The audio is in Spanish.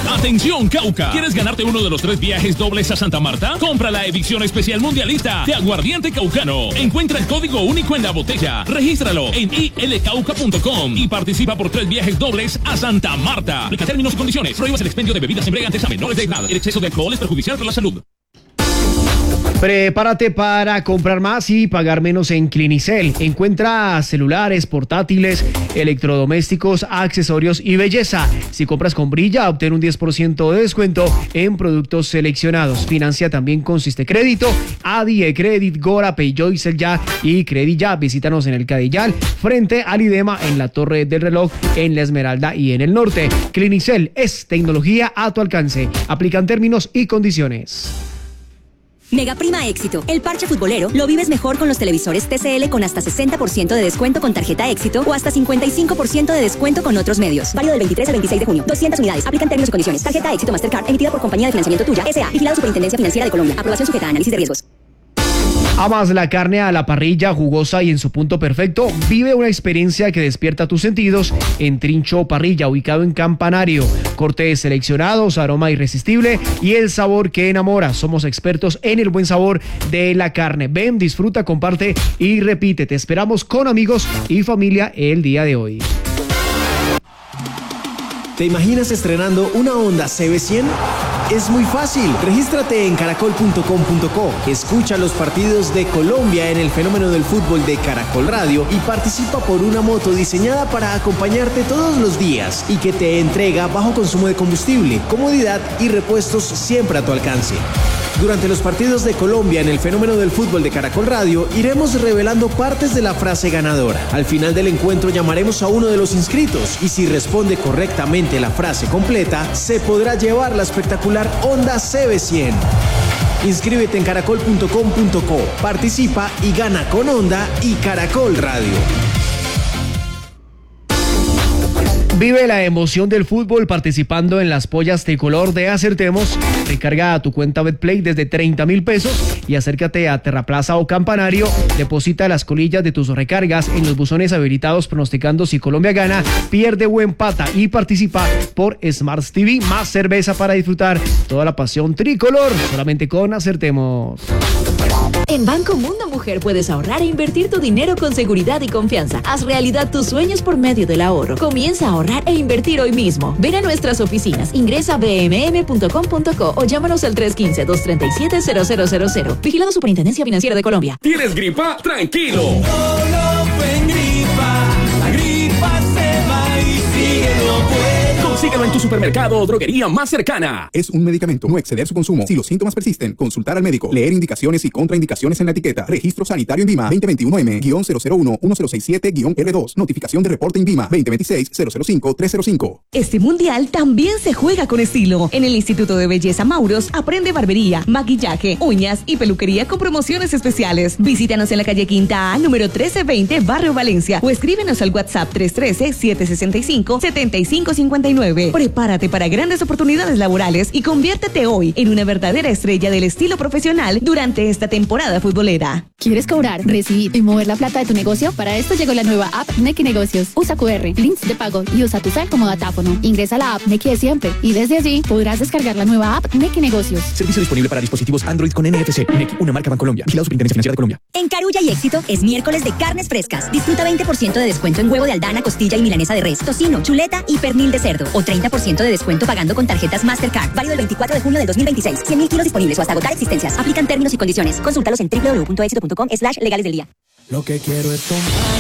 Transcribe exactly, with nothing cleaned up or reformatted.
Atención Cauca, ¿quieres ganarte uno de los tres viajes dobles a Santa Marta? Compra la edición especial mundialista de Aguardiente Caucano. Encuentra el código único en la botella, regístralo en i l cauca punto com y participa por tres viajes dobles a Santa Marta. Aplica términos y condiciones. Prohíbas el expendio de bebidas embriagantes a menores de edad. El exceso de alcohol es perjudicial para la salud. Prepárate para comprar más y pagar menos en Clinicel. Encuentra celulares, portátiles, electrodomésticos, accesorios y belleza. Si compras con Brilla, obtén un diez por ciento de descuento en productos seleccionados. Financia también con Crédito, Adie Credit, Gora, Payjoy, Ya y Credilla. Visítanos en el Cadillal, frente al IDEMA, en la Torre del Reloj, en La Esmeralda y en el norte. Clinicel es tecnología a tu alcance. Aplican términos y condiciones. Mega Prima Éxito. El parche futbolero lo vives mejor con los televisores T C L con hasta sesenta por ciento de descuento con tarjeta Éxito o hasta cincuenta y cinco por ciento de descuento con otros medios. Válido del veintitrés al veintiséis de junio. doscientas unidades. Aplican términos y condiciones. Tarjeta Éxito Mastercard emitida por Compañía de Financiamiento Tuya S A. Vigilado Superintendencia Financiera de Colombia. Aprobación sujeta a análisis de riesgos. ¿Amas la carne a la parrilla, jugosa y en su punto perfecto? Vive una experiencia que despierta tus sentidos en Trincho Parrilla, ubicado en Campanario. Cortes seleccionados, aroma irresistible y el sabor que enamora. Somos expertos en el buen sabor de la carne. Ven, disfruta, comparte y repite. Te esperamos con amigos y familia el día de hoy. ¿Te imaginas estrenando una Honda C B cien? Es muy fácil. Regístrate en caracol punto com punto co. Escucha los partidos de Colombia en el fenómeno del fútbol de Caracol Radio y participa por una moto diseñada para acompañarte todos los días y que te entrega bajo consumo de combustible, comodidad y repuestos siempre a tu alcance. Durante los partidos de Colombia en el fenómeno del fútbol de Caracol Radio, iremos revelando partes de la frase ganadora. Al final del encuentro llamaremos a uno de los inscritos y si responde correctamente la frase completa, se podrá llevar la espectacular Honda C B cien. Inscríbete en caracol punto com punto co, participa y gana con Honda y Caracol Radio. Vive la emoción del fútbol participando en las pollas tricolor de Acertemos. Recarga a tu cuenta Betplay desde treinta mil pesos y acércate a Terraplaza o Campanario. Deposita las colillas de tus recargas en los buzones habilitados pronosticando si Colombia gana, pierde o empata y participa por Smart T V más cerveza para disfrutar toda la pasión tricolor solamente con Acertemos. En Banco Mundo Mujer puedes ahorrar e invertir tu dinero con seguridad y confianza. Haz realidad tus sueños por medio del ahorro. Comienza a ahorrar e invertir hoy mismo. Ven a nuestras oficinas, ingresa a b m m punto com punto co o llámanos al tres uno cinco, dos tres siete, cero cero cero cero. Vigilado Superintendencia Financiera de Colombia. ¿Tienes gripa? Tranquilo. Solo fue gripa. La gripa se va y sigue lo bueno. Consíguelo en tu supermercado o droguería más cercana. Es un medicamento. No exceder su consumo. Si los síntomas persisten, consultar al médico. Leer indicaciones y contraindicaciones en la etiqueta. Registro sanitario INVIMA veinte veintiuno M cero cero uno uno cero seis siete R dos. Notificación de reporte INVIMA veinte veintiséis cero cero cinco tres cero cinco. Este mundial también se juega con estilo. En el Instituto de Belleza Mauros aprende barbería, maquillaje, uñas y peluquería con promociones especiales. Visítanos en la calle Quinta A, número trece veinte, Barrio Valencia, o escríbenos al WhatsApp tres uno tres, siete seis cinco, siete cinco cinco nueve. Prepárate para grandes oportunidades laborales y conviértete hoy en una verdadera estrella del estilo profesional durante esta temporada futbolera. ¿Quieres cobrar, recibir y mover la plata de tu negocio? Para esto llegó la nueva app Nequi Negocios. Usa Q R, links de pago y usa tu cel como datáfono. Ingresa a la app Nequi de siempre y desde allí podrás descargar la nueva app Nequi Negocios. Servicio disponible para dispositivos Android con N F C. Nequi, una marca Bancolombia. Vigilado Superintendencia Financiera de Colombia. En Carulla y Éxito es miércoles de carnes frescas. Disfruta veinte por ciento de descuento en huevo de aldana, costilla y milanesa de res, tocino, chuleta y pernil de cerdo. O treinta por ciento de descuento pagando con tarjetas Mastercard. Válido el veinticuatro de junio del dos mil veintiséis. cien mil kilos disponibles o hasta agotar existencias. Aplican términos y condiciones. Consúltalos en w w w punto éxito punto com slash legales del día. Lo que quiero es tomar